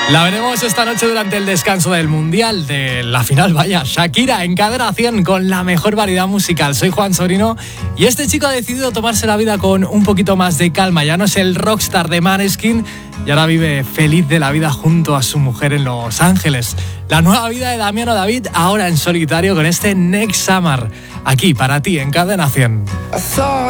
La veremos esta noche durante el descanso del Mundial, de la final, vaya. Shakira en Cadena 100 con la mejor variedad musical. Soy Juan Sobrino y este chico ha decidido tomarse la vida con un poquito más de calma. Ya no es el rockstar de Måneskin y ahora vive feliz de la vida junto a su mujer en Los Ángeles. La nueva vida de Damiano David, ahora en solitario con este Next Summer. Aquí para ti en Cadena 100.